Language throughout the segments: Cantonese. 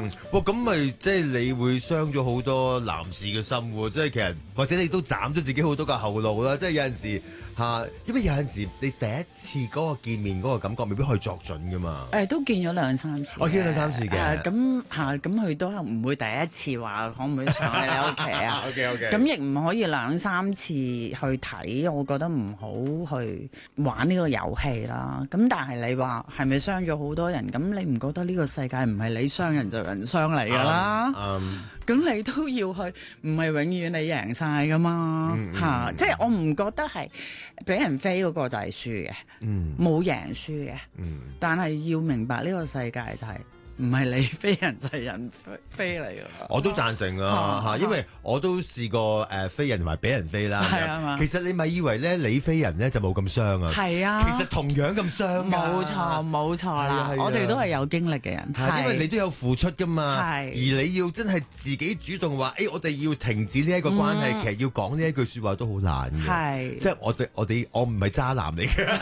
咁咪即係你會傷咗好多男士嘅心喎，即係其實或者你都斬咗自己好多個後路啦，即係有陣時因為有陣時你第一次嗰個見面嗰個感覺未必可以作準噶嘛。 都見咗2-3次。 我見咗2-3次嘅。 咁佢都唔會第一次話可唔可以上去你屋企啊 ？OK。 咁亦唔可以2-3次去睇，我覺得唔好去玩呢個遊戲啦。咁但係你話係咪傷咗好多人？咁你唔覺得呢個世界唔係你傷人就人傷你㗎啦？咁你都要去，唔係永遠你贏晒㗎嘛？即係我唔覺得係俾人飛嗰個就係輸嘅，冇贏輸嘅。但係要明白呢個世界就係唔係你飛人就係人飛嚟㗎。 我都贊成啊，因為我都試過飛人同埋俾人飛啦。 係啊嘛。 其實你咪以為咧你飛人咧就冇咁傷啊？係啊。其實同樣咁傷㗎。 冇錯啦。我哋都係有經歷嘅人。 因為你都有付出㗎嘛。而你要真係自己主動話，我哋要停止呢一個關係，其實要講呢一句説話都好難嘅。即係我唔係渣男嚟嘅。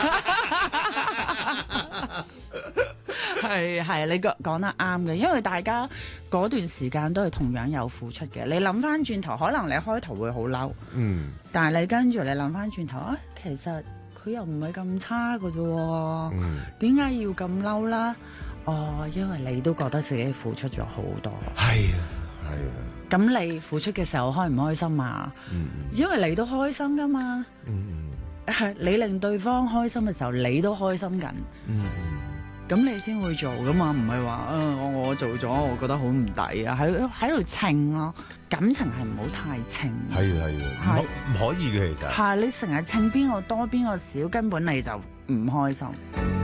係你講得啱嘅，因為大家嗰段時間都係同樣有付出嘅。你諗翻轉頭，可能你開頭會好嬲，但係你跟住你諗翻轉頭其實佢又唔係咁差㗎啫，點解要咁嬲啦？因為你都覺得自己付出咗好多。係啊。咁你付出嘅時候開唔開心啊？因為你都開心㗎嘛。你令對方開心嘅時候，你都開心緊。咁你先會做噶嘛，唔係話我做咗，我覺得好唔抵啊！喺度稱咯，感情係唔好太稱。係唔可以嘅，其實。你成日稱邊個多邊個少，根本你就唔開心。